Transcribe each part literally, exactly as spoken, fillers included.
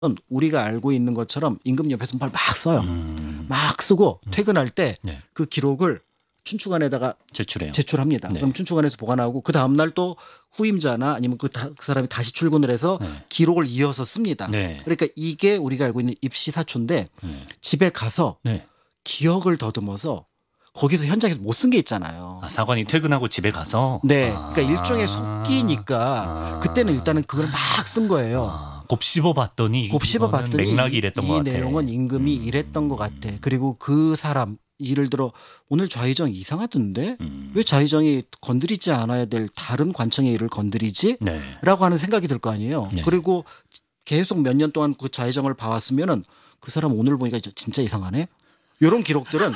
우리가 알고 있는 것처럼 임금 옆에서 뭘 막 써요. 음. 막 쓰고 퇴근할 때 그 네. 기록을 춘추관에다가 제출해요. 제출합니다. 네. 그럼 춘추관에서 보관하고 그 다음 날 또 후임자나 아니면 그, 다, 그 사람이 다시 출근을 해서 네. 기록을 이어서 씁니다. 네. 그러니까 이게 우리가 알고 있는 입시사초인데 네. 집에 가서 네. 기억을 더듬어서 거기서 현장에서 못 쓴 게 있잖아요. 아, 사관이 퇴근하고 집에 가서. 네. 아. 그러니까 일종의 속기니까 아. 그때는 일단은 그걸 막 쓴 거예요. 아, 곱씹어 봤더니 곱씹어 봤더니 맥락이 이랬던 이, 것 이 같아. 내용은 임금이 음. 이랬던 것 같아. 그리고 그 사람 예를 들어 오늘 좌의정 이상하던데 음. 왜 좌의정이 건드리지 않아야 될 다른 관청의 일을 건드리지? 네. 라고 하는 생각이 들 거 아니에요. 네. 그리고 계속 몇 년 동안 그 좌의정을 봐왔으면은 그 사람 오늘 보니까 진짜 이상하네. 이런 기록들은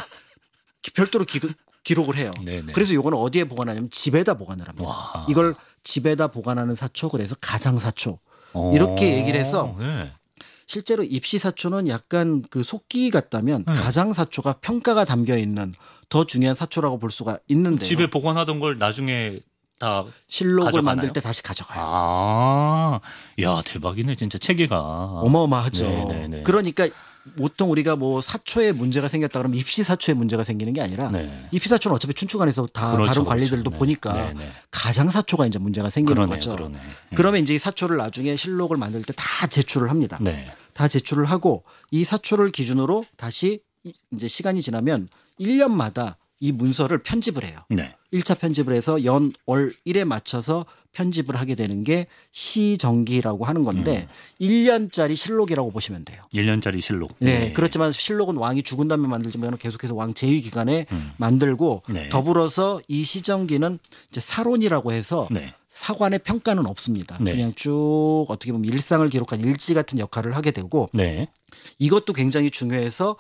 별도로 기, 기록을 해요. 네네. 그래서 이거는 어디에 보관하냐면 집에다 보관을 합니다. 와. 이걸 집에다 보관하는 사초 그래서 가장사초 오. 이렇게 얘기를 해서 네. 실제로 입시사초는 약간 그 속기 같다면 네. 가장사초가 평가가 담겨 있는 더 중요한 사초라고 볼 수가 있는데요. 집에 보관하던 걸 나중에 다 실록을 가져가나요? 만들 때 다시 가져가요. 아, 야 대박이네 진짜 체계가. 어마어마하죠. 네네네. 그러니까 보통 우리가 뭐 사초에 문제가 생겼다 그러면 입시사초에 문제가 생기는 게 아니라 네. 입시사초는 어차피 춘추관에서 다 그렇죠, 다른 그렇죠. 관리들도 네. 보니까 네네. 가장사초가 이제 문제가 생기는 그러네, 거죠. 그러네. 그러면 이제 이 사초를 나중에 실록을 만들 때 다 제출을 합니다. 네. 다 제출을 하고 이 사초를 기준으로 다시 이제 시간이 지나면 일 년마다 이 문서를 편집을 해요. 네. 일 차 편집을 해서 연, 월, 일에 맞춰서 편집을 하게 되는 게 시정기라고 하는 건데 음. 일 년짜리 실록이라고 보시면 돼요. 일 년짜리 실록. 네. 그렇지만 실록은 왕이 죽은 다음에 만들지만 계속해서 왕 제위 기간에 음. 만들고 네. 더불어서 이 시정기는 이제 사론이라고 해서 네. 사관의 평가는 없습니다. 네. 그냥 쭉 어떻게 보면 일상을 기록한 일지 같은 역할을 하게 되고 네. 이것도 굉장히 중요해서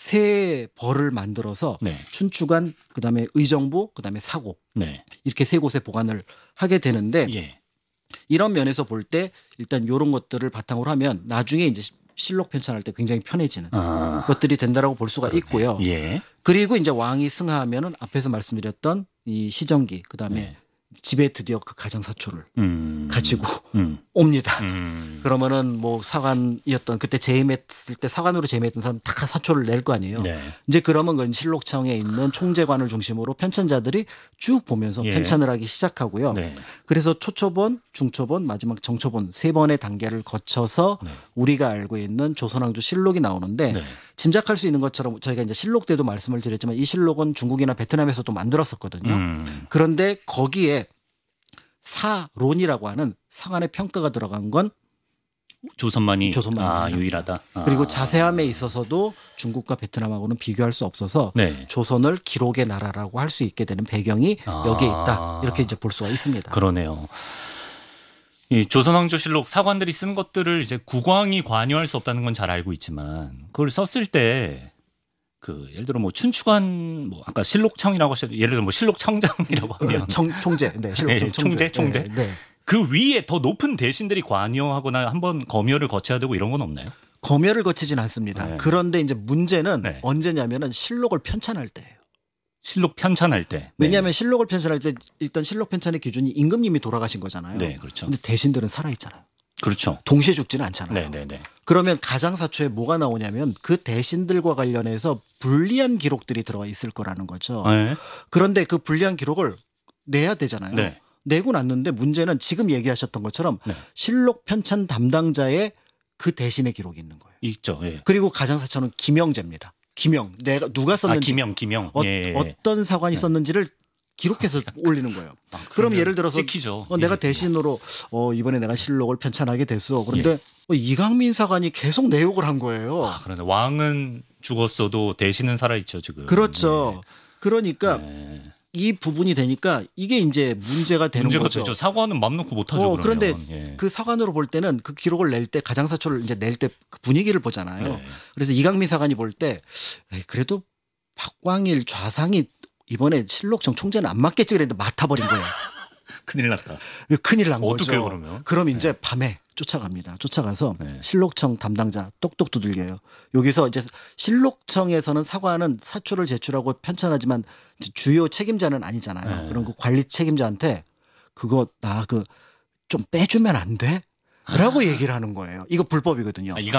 세 벌을 만들어서 네. 춘추관 그다음에 의정부 그다음에 사고 네. 이렇게 세 곳에 보관을 하게 되는데 예. 이런 면에서 볼 때 일단 이런 것들을 바탕으로 하면 나중에 이제 실록 편찬할 때 굉장히 편해지는 아. 것들이 된다라고 볼 수가 있고요. 예. 그리고 이제 왕이 승하하면은 앞에서 말씀드렸던 이 시정기 그다음에 네. 집에 드디어 그 가장사초를 음. 가지고 음. 옵니다. 음. 그러면은 뭐 사관이었던 그때 재임했을 때 사관으로 재임했던 사람 다 사초를 낼 거 아니에요. 네. 이제 그러면 그 실록청에 있는 총재관을 중심으로 편찬자들이 쭉 보면서 예. 편찬을 하기 시작하고요. 네. 그래서 초초본, 중초본, 마지막 정초본 세 번의 단계를 거쳐서 네. 우리가 알고 있는 조선왕조 실록이 나오는데 네. 짐작할 수 있는 것처럼 저희가 이제 실록 때도 말씀을 드렸지만 이 실록은 중국이나 베트남에서도 만들었었거든요. 음. 그런데 거기에 사론이라고 하는 사관의 평가가 들어간 건 조선만이 조선만입니다. 아, 유일하다. 아. 그리고 자세함에 있어서도 중국과 베트남하고는 비교할 수 없어서 네. 조선을 기록의 나라라고 할 수 있게 되는 배경이 아. 여기에 있다. 이렇게 이제 볼 수가 있습니다. 그러네요. 이 조선왕조실록 사관들이 쓴 것들을 이제 국왕이 관여할 수 없다는 건 잘 알고 있지만 그걸 썼을 때 그 예를 들어 뭐 춘추관 뭐 아까 실록청이라고 하셨 예를 들어 뭐 실록청장이라고 하면 청, 총재, 네, 실록 네, 총재, 총재. 네, 네. 그 위에 더 높은 대신들이 관여하거나 한번 검열을 거쳐야 되고 이런 건 없나요? 검열을 거치진 않습니다. 네. 그런데 이제 문제는 네. 언제냐면은 실록을 편찬할 때예요. 실록 편찬할 때. 왜냐하면 실록을 편찬할 때 일단 실록 편찬의 기준이 임금님이 돌아가신 거잖아요. 네, 그렇죠. 근데 대신들은 살아 있잖아요. 그렇죠. 동시에 죽지는 않잖아요. 네, 네, 네. 그러면 가장사초에 뭐가 나오냐면 그 대신들과 관련해서 불리한 기록들이 들어가 있을 거라는 거죠. 네. 그런데 그 불리한 기록을 내야 되잖아요. 네. 내고 났는데 문제는 지금 얘기하셨던 것처럼 네. 실록 편찬 담당자의 그 대신의 기록이 있는 거예요. 있죠. 예. 그리고 가장사초는 김영재입니다. 김영. 내가 누가 아, 썼는지 김영, 김영. 어, 예, 예. 어떤 사관이 썼는지를 기록해서 올리는 거예요. 아, 그럼 그러면 예를 들어서 찍히죠. 어, 내가 예. 대신으로 어, 이번에 내가 실록을 편찬하게 됐어. 그런데 예. 어, 이강민 사관이 계속 내욕을 한 거예요. 아, 그런데 왕은 죽었어도 대신은 살아있죠, 지금. 그렇죠. 그러니까 네. 이 부분이 되니까 이게 이제 문제가 되는 문제가 거죠. 되죠. 사과는 맘 놓고 못하죠. 어, 그러면. 그런데 예. 그 사관으로 볼 때는 그 기록을 낼 때 가장사초를 이제 낼 때 그 분위기를 보잖아요. 네. 그래서 이강민 사관이 볼 때 에이, 그래도 박광일 좌상이 이번에 실록청 총재는 안 맡겠지 그랬는데 맡아버린 거예요. 큰일 났다. 큰일 난 어떡해요, 거죠. 그러면? 그럼 이제 밤에 쫓아갑니다. 쫓아가서 네. 실록청 담당자 똑똑 두들겨요. 여기서 이제 실록청에서는 사관은 사초를 제출하고 편찬하지만 주요 책임자는 아니잖아요. 네. 그럼 그 관리 책임자한테 그거 나 그 좀 빼주면 안 돼? 라고 얘기를 하는 거예요. 이거 불법이거든요. 아, 이